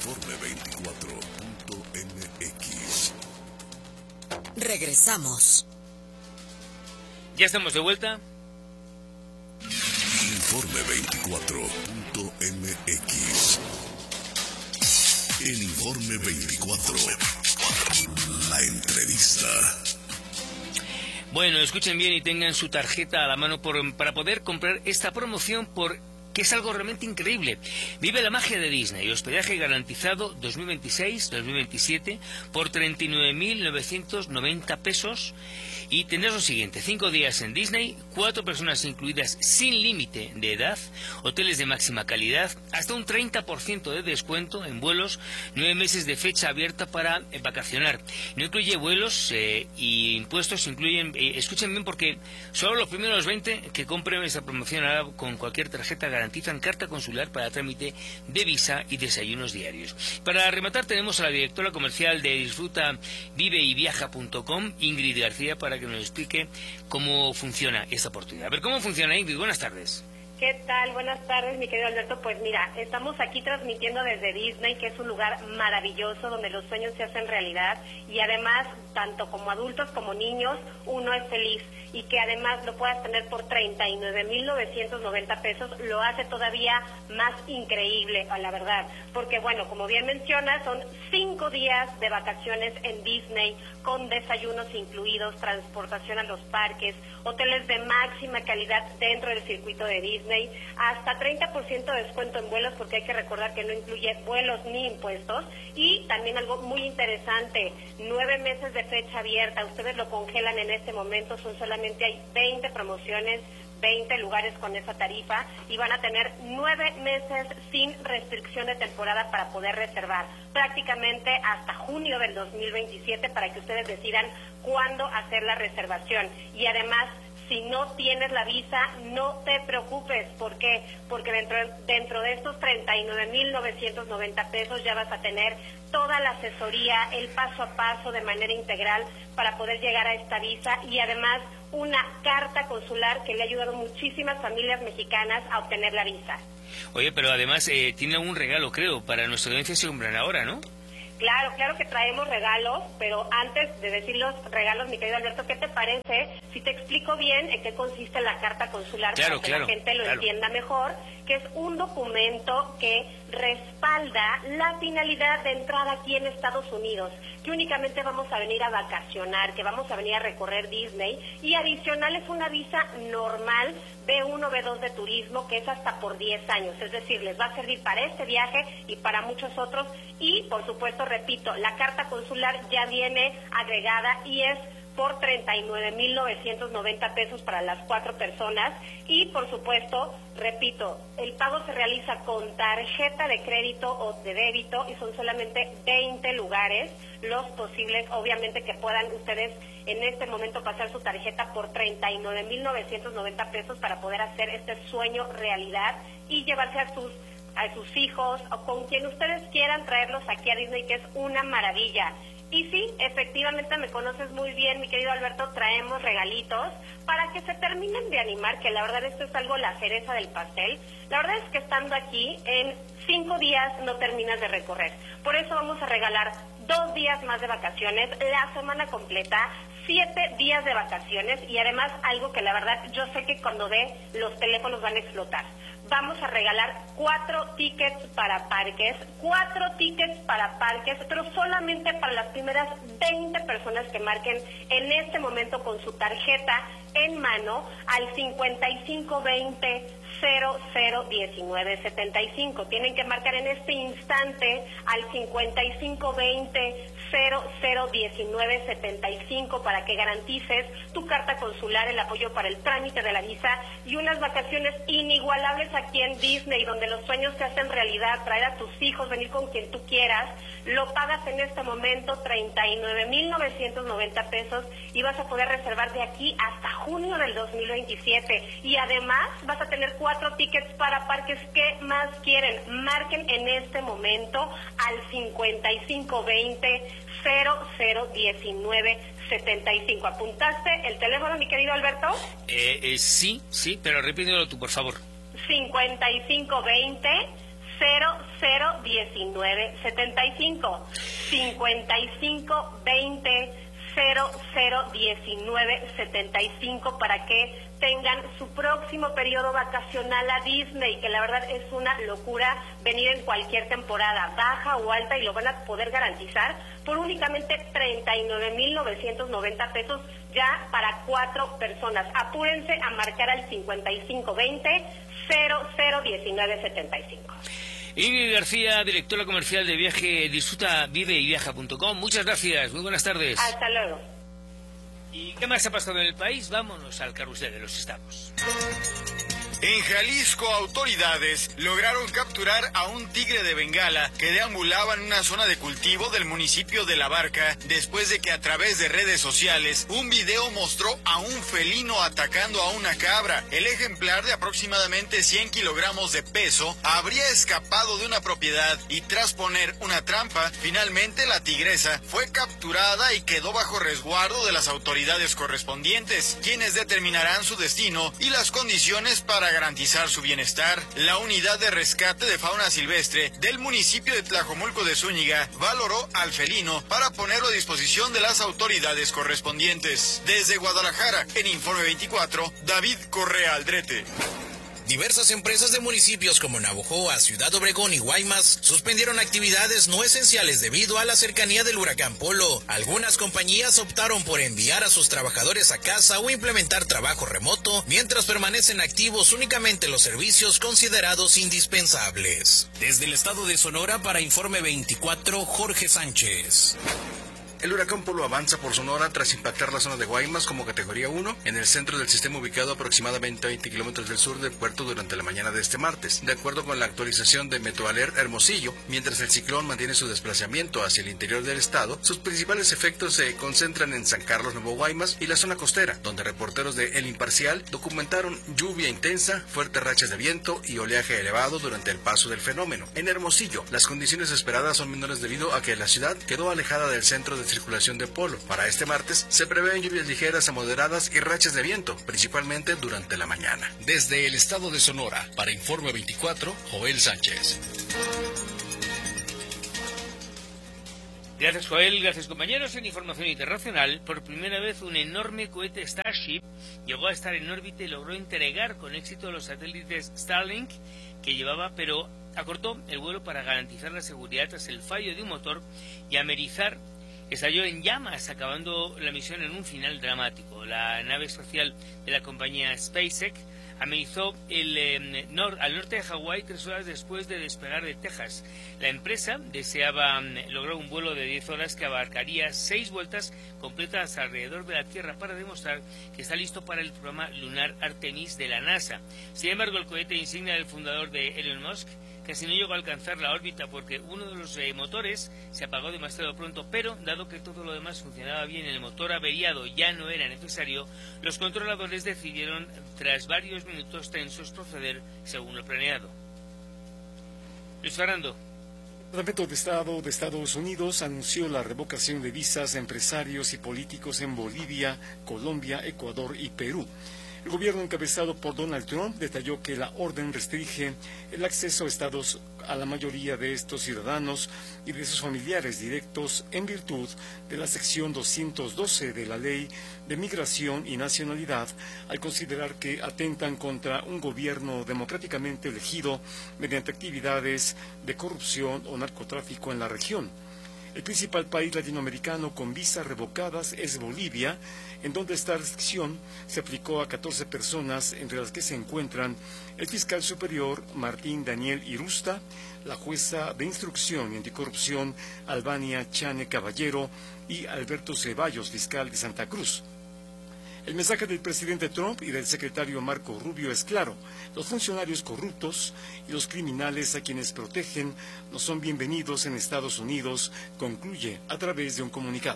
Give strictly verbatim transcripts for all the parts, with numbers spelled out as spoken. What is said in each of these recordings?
Informe veinticuatro punto M X. Regresamos. Ya estamos de vuelta. Informe veinticuatro punto M X. El Informe veinticuatro. La entrevista. Bueno, escuchen bien y tengan su tarjeta a la mano por, para poder comprar esta promoción por... que es algo realmente increíble. Vive la magia de Disney, hospedaje garantizado dos mil veintiséis dos mil veintisiete por treinta y nueve mil novecientos noventa pesos y tendrás lo siguiente: cinco días en Disney, cuatro personas incluidas sin límite de edad, hoteles de máxima calidad, hasta un treinta por ciento de descuento en vuelos, nueve meses de fecha abierta para eh, vacacionar. No incluye vuelos eh, y impuestos, incluyen, eh, escuchen bien porque solo los primeros veinte que compren esta promoción ahora con cualquier tarjeta garantizan carta consular para trámite de visa y desayunos diarios. Para rematar tenemos a la directora comercial de Disfruta Vive y Viaja punto com, Ingrid García, para que nos explique cómo funciona esta oportunidad. A ver, ¿cómo funciona, Ingrid? Buenas tardes. ¿Qué tal? Buenas tardes, mi querido Alberto. Pues mira, estamos aquí transmitiendo desde Disney, que es un lugar maravilloso donde los sueños se hacen realidad y además, tanto como adultos como niños, uno es feliz. Y que además lo puedas tener por treinta y nueve mil novecientos noventa pesos, lo hace todavía más increíble, a la verdad. Porque bueno, como bien mencionas, son cinco días de vacaciones en Disney, con desayunos incluidos, transportación a los parques, hoteles de máxima calidad dentro del circuito de Disney, hasta treinta por ciento de descuento en vuelos, porque hay que recordar que no incluye vuelos ni impuestos, y también algo muy interesante, nueve meses de fecha abierta, ustedes lo congelan en este momento, son solamente hay veinte promociones, veinte lugares con esa tarifa y van a tener nueve meses sin restricción de temporada para poder reservar, prácticamente hasta junio del dos mil veintisiete, para que ustedes decidan cuándo hacer la reservación. Y además, si no tienes la visa, no te preocupes. ¿Por qué? Porque dentro, dentro de estos treinta y nueve mil novecientos noventa pesos ya vas a tener toda la asesoría, el paso a paso de manera integral para poder llegar a esta visa y además una carta consular que le ha ayudado a muchísimas familias mexicanas a obtener la visa. Oye, pero además eh, tiene un regalo, creo, para nuestra audiencia se compran ahora, ¿no? Claro, claro que traemos regalos, pero antes de decir los regalos, mi querido Alberto, ¿qué te parece si te explico bien en qué consiste la carta consular claro, para que claro, la gente lo claro. entienda mejor? Que es un documento que respalda la finalidad de entrada aquí en Estados Unidos, que únicamente vamos a venir a vacacionar, que vamos a venir a recorrer Disney, y adicional es una visa normal B uno, B dos de turismo, que es hasta por diez años, es decir, les va a servir para este viaje y para muchos otros, y por supuesto, repito, la carta consular ya viene agregada y es por treinta y nueve mil novecientos noventa pesos para las cuatro personas y por supuesto, repito, el pago se realiza con tarjeta de crédito o de débito y son solamente veinte lugares los posibles, obviamente que puedan ustedes en este momento pasar su tarjeta por treinta y nueve mil novecientos noventa pesos para poder hacer este sueño realidad y llevarse a sus a sus hijos o con quien ustedes quieran traerlos aquí a Disney, que es una maravilla. Y sí, efectivamente me conoces muy bien, mi querido Alberto, traemos regalitos para que se terminen de animar, que la verdad esto es algo la cereza del pastel. La verdad es que estando aquí, en cinco días no terminas de recorrer. Por eso vamos a regalar dos días más de vacaciones, la semana completa, siete días de vacaciones y además algo que la verdad yo sé que cuando ve los teléfonos van a explotar. Vamos a regalar cuatro tickets para parques, cuatro tickets para parques, pero solamente para las primeras veinte personas que marquen en este momento con su tarjeta en mano al cincuenta y cinco veinte cero cero diecinueve setenta y cinco. Tienen que marcar en este instante al cincuenta y cinco veinte cero cero diecinueve setenta y cinco para que garantices tu carta consular, el apoyo para el trámite de la visa y unas vacaciones inigualables aquí en Disney, donde los sueños se hacen realidad, traer a tus hijos, venir con quien tú quieras. Lo pagas en este momento treinta y nueve mil novecientos noventa pesos y vas a poder reservar de aquí hasta junio del dos mil veintisiete y además vas a tener cuatro tickets para parques. ¿Qué más quieren? Marquen en este momento al cincuenta y cinco veinte cero cero diecinueve setenta y cinco. ¿Apuntaste el teléfono, mi querido Alberto? Eh, eh, sí, sí, pero repítelo tú, por favor. cincuenta y cinco veinte cero cero diecinueve diecinueve setenta y cinco. cincuenta y cinco veinte cero cero diecinueve setenta y cinco para que tengan su próximo periodo vacacional a Disney, que la verdad es una locura venir en cualquier temporada, baja o alta, y lo van a poder garantizar por únicamente treinta y nueve mil novecientos noventa pesos ya para cuatro personas. Apúrense a marcar al cincuenta y cinco veinte cero cero diecinueve setenta y cinco. Ingrid García, directora comercial de viaje, disfruta vive y viaja punto com. Muchas gracias, muy buenas tardes. Hasta luego. ¿Y qué más ha pasado en el país? Vámonos al carrusel de los estados. En Jalisco, autoridades lograron capturar a un tigre de Bengala que deambulaba en una zona de cultivo del municipio de La Barca después de que a través de redes sociales un video mostró a un felino atacando a una cabra. El ejemplar de aproximadamente cien kilogramos de peso habría escapado de una propiedad y tras poner una trampa, finalmente la tigresa fue capturada y quedó bajo resguardo de las autoridades correspondientes, quienes determinarán su destino y las condiciones para garantizar su bienestar. La unidad de rescate de fauna silvestre del municipio de Tlajomulco de Zúñiga valoró al felino para ponerlo a disposición de las autoridades correspondientes. Desde Guadalajara, en Informe veinticuatro, David Correa Aldrete. Diversas empresas de municipios como Navojoa, Ciudad Obregón y Guaymas suspendieron actividades no esenciales debido a la cercanía del huracán Polo. Algunas compañías optaron por enviar a sus trabajadores a casa o implementar trabajo remoto, mientras permanecen activos únicamente los servicios considerados indispensables. Desde el estado de Sonora para Informe veinticuatro, Jorge Sánchez. El huracán Polo avanza por Sonora tras impactar la zona de Guaymas como categoría uno en el centro del sistema ubicado aproximadamente a veinte kilómetros del sur del puerto durante la mañana de este martes, de acuerdo con la actualización de Meteoalert Hermosillo. Mientras el ciclón mantiene su desplazamiento hacia el interior del estado, sus principales efectos se concentran en San Carlos, Nuevo Guaymas y la zona costera, donde reporteros de El Imparcial documentaron lluvia intensa, fuertes rachas de viento y oleaje elevado durante el paso del fenómeno. En Hermosillo, las condiciones esperadas son menores debido a que la ciudad quedó alejada del centro de circulación de Polo. Para este martes se prevén lluvias ligeras a moderadas y rachas de viento, principalmente durante la mañana. Desde el estado de Sonora, para Informe veinticuatro, Joel Sánchez. Gracias, Joel. Gracias, compañeros. En información internacional, por primera vez un enorme cohete Starship llegó a estar en órbita y logró entregar con éxito los satélites Starlink que llevaba, pero acortó el vuelo para garantizar la seguridad tras el fallo de un motor y amerizar estalló en llamas, acabando la misión en un final dramático. La nave espacial de la compañía SpaceX amenizó el, eh, nor, al norte de Hawái tres horas después de despegar de Texas. La empresa deseaba eh, lograr un vuelo de diez horas que abarcaría seis vueltas completas alrededor de la Tierra para demostrar que está listo para el programa lunar Artemis de la NASA. Sin embargo, el cohete insignia del fundador de Elon Musk casi no llegó a alcanzar la órbita porque uno de los eh, motores se apagó demasiado pronto, pero dado que todo lo demás funcionaba bien, el motor averiado ya no era necesario, los controladores decidieron, tras varios minutos tensos, proceder según lo planeado. Luis Fernando. El Departamento de Estado de Estados Unidos anunció la revocación de visas a empresarios y políticos en Bolivia, Colombia, Ecuador y Perú. El gobierno encabezado por Donald Trump detalló que la orden restringe el acceso a estados a la mayoría de estos ciudadanos y de sus familiares directos en virtud de la sección doscientos doce de la Ley de Migración y Nacionalidad, al considerar que atentan contra un gobierno democráticamente elegido mediante actividades de corrupción o narcotráfico en la región. El principal país latinoamericano con visas revocadas es Bolivia, en donde esta restricción se aplicó a catorce personas, entre las que se encuentran el fiscal superior Martín Daniel Irusta, la jueza de instrucción y anticorrupción Albania Chane Caballero y Alberto Ceballos, fiscal de Santa Cruz. El mensaje del presidente Trump y del secretario Marco Rubio es claro: los funcionarios corruptos y los criminales a quienes protegen no son bienvenidos en Estados Unidos, concluye a través de un comunicado.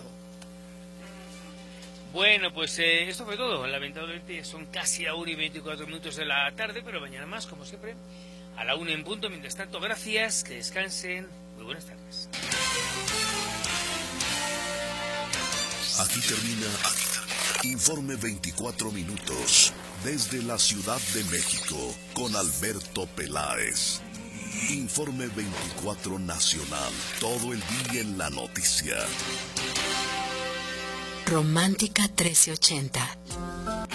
Bueno, pues eh, esto fue todo. Lamentablemente son casi a una y veinticuatro minutos de la tarde, pero mañana más, como siempre, a la una en punto. Mientras tanto, gracias, que descansen. Muy buenas tardes. Aquí termina Informe veinticuatro minutos desde la Ciudad de México con Alberto Peláez. Informe veinticuatro Nacional. Todo el día en la noticia. Romántica trece ochenta.